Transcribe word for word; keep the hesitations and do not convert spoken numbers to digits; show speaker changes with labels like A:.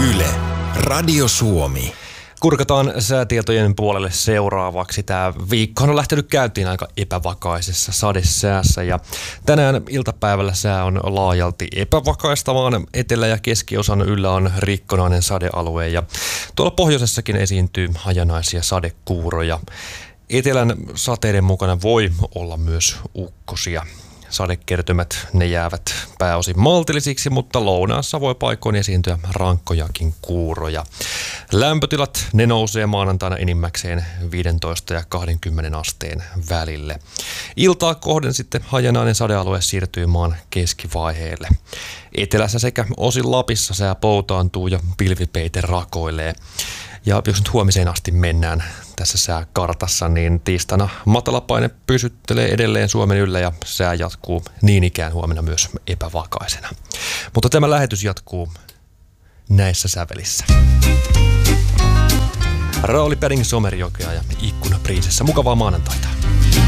A: Yle, Radio Suomi.
B: Kurkataan säätietojen puolelle seuraavaksi. Tämä viikko on lähtenyt käyntiin aika epävakaisessa sadesäässä ja tänään iltapäivällä sää on laajalti epävakaista, vaan etelä- ja keskiosan yllä on rikkonainen sadealue ja tuolla pohjoisessakin esiintyy hajanaisia sadekuuroja. Etelän sateiden mukana voi olla myös ukkosia. Sadekertymät ne jäävät pääosin maltillisiksi, mutta lounaassa voi paikoin esiintyä rankkojakin kuuroja. Lämpötilat ne nousee maanantaina enimmäkseen viisitoista ja kaksikymmentä asteen välille. Iltaa kohden sitten hajanainen sadealue siirtyy maan keskivaiheelle. Etelässä sekä osin Lapissa sää poutaantuu ja pilvipeite rakoilee. Ja jos nyt huomiseen asti mennään tässä sääkartassa, niin tiistaina matalapaine pysyttelee edelleen Suomen yllä ja sää jatkuu niin ikään huomenna myös epävakaisena. Mutta tämä lähetys jatkuu näissä sävelissä. Rauli Padding Somerjokea ja Ikkuna Priisessä. Mukavaa maanantaita.